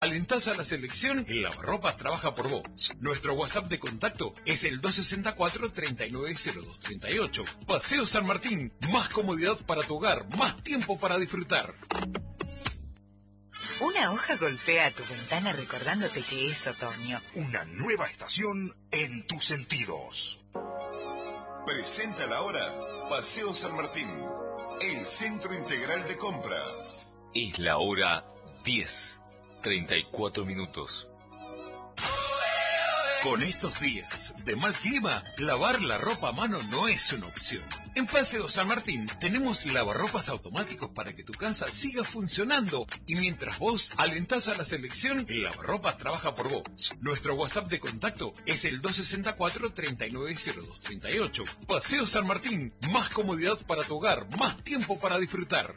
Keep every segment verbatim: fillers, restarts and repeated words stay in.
¿Alentás a la selección? El lavarropas trabaja por vos. Nuestro WhatsApp de contacto es el dos sesenta y cuatro, treinta y nueve cero dos treinta y ocho. Paseo San Martín, más comodidad para tu hogar, más tiempo para disfrutar. Una hoja golpea a tu ventana recordándote que es otoño. Una nueva estación en tus sentidos. Presenta la hora Paseo San Martín, el centro integral de compras. Es la hora diez, treinta y cuatro minutos. Con estos días de mal clima, lavar la ropa a mano no es una opción. En Paseo San Martín tenemos lavarropas automáticos para que tu casa siga funcionando. Y mientras vos alentás a la selección, el lavarropas trabaja por vos. Nuestro WhatsApp de contacto es el dos sesenta y cuatro, treinta y nueve cero dos treinta y ocho. Paseo San Martín, más comodidad para tu hogar, más tiempo para disfrutar.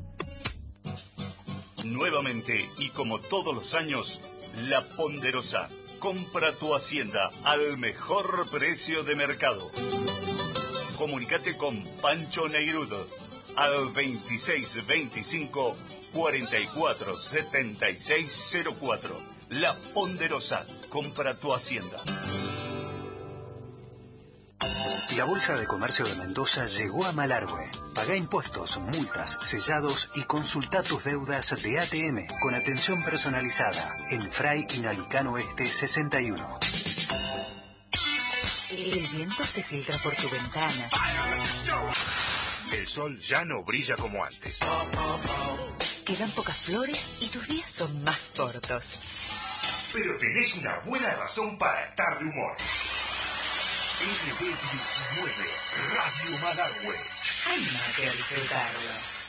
Nuevamente y como todos los años, La Ponderosa. Compra tu hacienda al mejor precio de mercado. Comunicate con Pancho Neirudo al veintiséis veinticinco, cuarenta y cuatro, setenta y seis cero cuatro. La Ponderosa. Compra tu hacienda. La Bolsa de Comercio de Mendoza llegó a Malargüe. Pagá impuestos, multas, sellados y consulta tus deudas de A T M con atención personalizada en Fray Inalicano Este sesenta y uno. El viento se filtra por tu ventana. El sol ya no brilla como antes. Quedan pocas flores y tus días son más cortos. Pero tenés una buena razón para estar de humor. R B diecinueve, Radio Malargüe. Anímate a disfrutarlo.